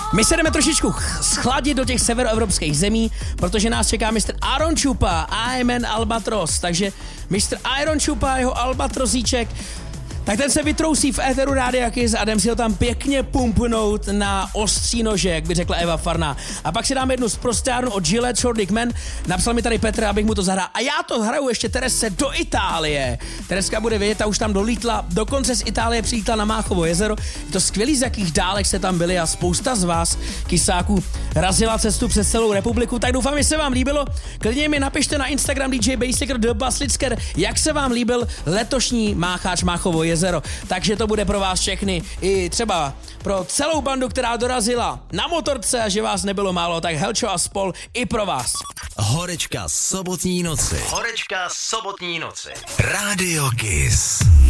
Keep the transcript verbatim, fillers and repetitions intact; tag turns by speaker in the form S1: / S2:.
S1: My se jdeme trošičku schladit do těch severoevropských zemí, protože nás čeká mistr Aaron Chupa, Iron Albatros, takže mistr Aaron Chupa, jeho Albatrosíček, tak ten se vytrousí v éteru Rádia Kiss a jdem si ho tam pěkně pumpnout na ostří nože, jak by řekla Eva Farná. A pak si dáme jednu zprostárnu od Gillette Short Man. Napsal mi tady Petr, abych mu to zahrál. A já to hraju ještě Teresce do Itálie. Tereska bude vědět, a už tam dolítla, dokonce z Itálie přilítla na Máchovo jezero. Je to skvělý, z jakých dálek se tam byli a spousta z vás, kysáků, razila cestu přes celou republiku. Tak doufám, že se vám líbilo. Klidně mi napište na Instagram D J Basicker do Baslicker, jak se vám líbil letošní Mácháč Máchovo jezero. Jezero. Takže to bude pro vás všechny, i třeba pro celou bandu, která dorazila na motorce a že vás nebylo málo, tak Helčo a spol i pro vás.
S2: Horečka sobotní noci. Horečka sobotní noci. Rádio Kiss.